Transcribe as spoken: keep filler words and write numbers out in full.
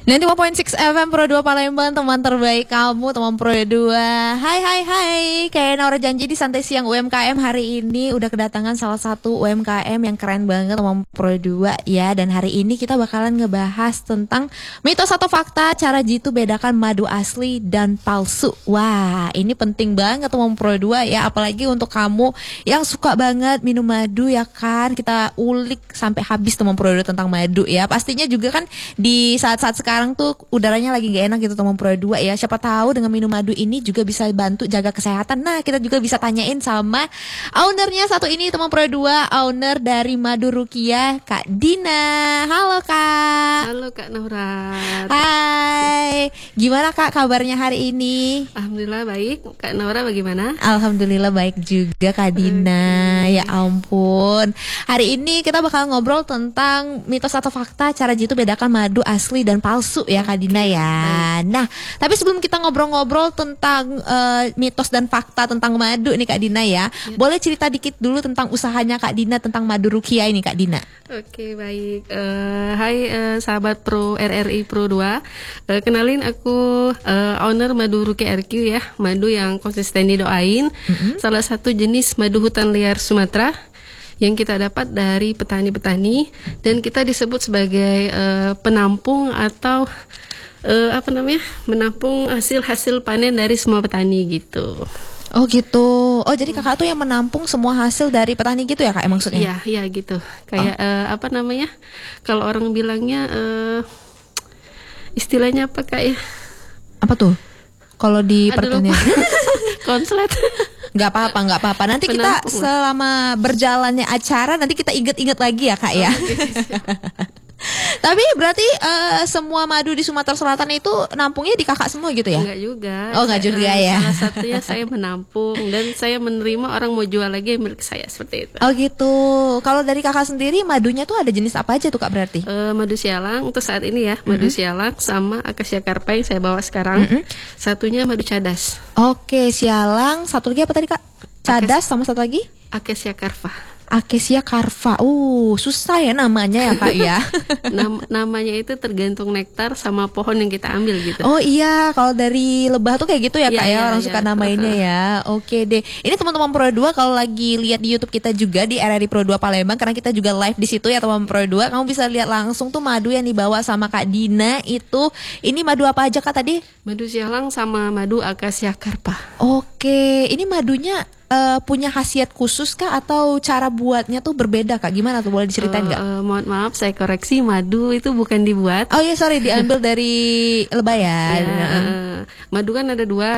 sembilan puluh lima koma enam F M Pro dua Palembang, teman terbaik kamu, teman Pro dua. Hai hai hai, kayak Naura janji di Santai Siang U M K M hari ini udah kedatangan salah satu U M K M yang keren banget, teman Pro dua ya. Dan hari ini kita bakalan ngebahas tentang mitos atau fakta cara jitu bedakan madu asli dan palsu. Wah, ini penting banget teman Pro dua ya, apalagi untuk kamu yang suka banget minum madu ya kan. Kita ulik sampai habis teman Pro dua tentang madu ya. Pastinya juga kan di saat-saat sekarang sekarang tuh udaranya lagi gak enak gitu teman Pro dua ya. Siapa tahu dengan minum madu ini juga bisa bantu jaga kesehatan. Nah, kita juga bisa tanyain sama ownernya satu ini teman Pro dua, owner dari Madu Rukiah, Kak Dina. Halo Kak. Halo Kak Naura. Hai. Gimana Kak kabarnya hari ini? Alhamdulillah baik. Kak Naura bagaimana? Alhamdulillah baik juga Kak Dina. Okay. Ya ampun. Hari ini kita bakal ngobrol tentang mitos atau fakta cara jitu bedakan madu asli dan palsu ya Kak Dina ya. Nah, tapi sebelum kita ngobrol-ngobrol tentang uh, mitos dan fakta tentang madu nih Kak Dina ya, ya, boleh cerita dikit dulu tentang usahanya Kak Dina tentang Madu Rukiah ini Kak Dina. Oke, baik. Uh, hai uh, sahabat Pro R R I Pro dua. Uh, kenalin aku uh, owner Madu Rukiah R Q ya, madu yang konsisten didoain. Mm-hmm. Salah satu jenis madu hutan liar Sumatera yang kita dapat dari petani-petani, dan kita disebut sebagai uh, penampung atau uh, apa namanya menampung hasil-hasil panen dari semua petani gitu. Oh gitu. Oh jadi kakak tuh yang menampung semua hasil dari petani gitu ya kak maksudnya? Iya iya gitu. Kayak oh. uh, apa namanya kalau orang bilangnya uh, istilahnya apa kak ya? Apa tuh? Kalau di pertanian? Konslet. Nggak apa-apa, nggak apa-apa. Nanti kita selama berjalannya acara nanti kita inget-inget lagi ya kak ya. Tapi berarti uh, semua madu di Sumatera Selatan itu nampungnya di kakak semua gitu ya? Enggak juga. Oh nggak juga ya. Salah satunya saya menampung dan saya menerima orang mau jual lagi milik saya seperti itu. Oh gitu. Kalau dari kakak sendiri madunya tuh ada jenis apa aja tuh kak berarti? Uh, madu sialang untuk saat ini ya, madu mm-hmm. sialang sama akasia karpa yang saya bawa sekarang. Mm-hmm. Satunya madu cadas. Oke, sialang. Satu lagi apa tadi kak? Cadas sama satu lagi? Akasia karpa. Akasia karpa. Uh, susah ya namanya ya kak ya. Nam namanya itu tergantung nektar sama pohon yang kita ambil gitu. Oh iya, kalau dari lebah tuh kayak gitu ya kak ya, ya, orang ya, suka ya. Namainnya ya. Oke deh. Ini teman-teman Pro dua kalau lagi lihat di YouTube kita juga di R R I Pro dua Palembang, karena kita juga live di situ ya teman Pro dua. Kamu bisa lihat langsung tuh madu yang dibawa sama Kak Dina itu. Ini madu apa aja kak tadi? Madu sialang sama madu akasia karpa. Oke, ini madunya Uh, punya khasiat khusus kah atau cara buatnya tuh berbeda kak? Gimana tuh, boleh diceritain nggak? Uh, uh, mohon maaf saya koreksi, madu itu bukan dibuat. Oh iya sorry, diambil dari lebah ya. Ya, uh, madu kan ada dua,